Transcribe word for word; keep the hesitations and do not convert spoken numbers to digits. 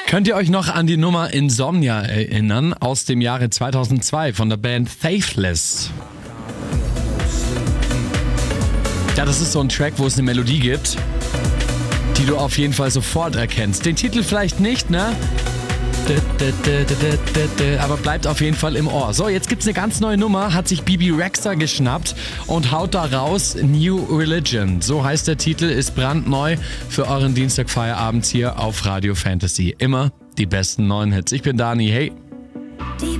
Könnt ihr euch noch an die Nummer Insomnia erinnern aus dem Jahre zweitausendzwei von der Band Faithless? Ja, das ist so ein Track, wo es eine Melodie gibt, die du auf jeden Fall sofort erkennst. Den Titel vielleicht nicht, ne? Aber bleibt auf jeden Fall im Ohr. So, jetzt gibt's eine ganz neue Nummer, hat sich Bebe Rexha geschnappt und haut da raus New Religion. So heißt der Titel, ist brandneu für euren Dienstagfeierabend hier auf Radio Fantasy. Immer die besten neuen Hits. Ich bin Dani, hey.